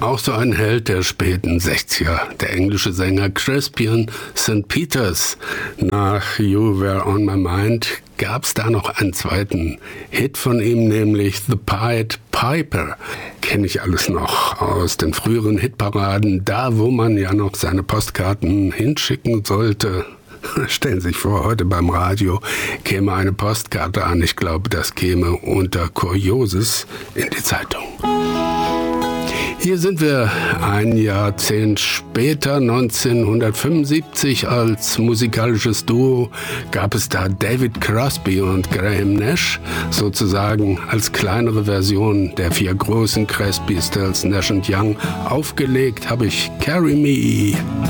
auch so ein Held der späten 60er, der englische Sänger Crispian St. Peters. Nach You Were On My Mind gab es da noch einen zweiten Hit von ihm, nämlich The Pied Piper. Kenne ich alles noch aus den früheren Hitparaden, da wo man ja noch seine Postkarten hinschicken sollte. Stellen Sie sich vor, heute beim Radio käme eine Postkarte an. Ich glaube, das käme unter Kurioses in die Zeitung. Hier sind wir ein Jahrzehnt später, 1975, als musikalisches Duo gab es da David Crosby und Graham Nash, sozusagen als kleinere Version der 4 großen Crosby, Stills, Nash & Young. Aufgelegt habe ich Carry Me.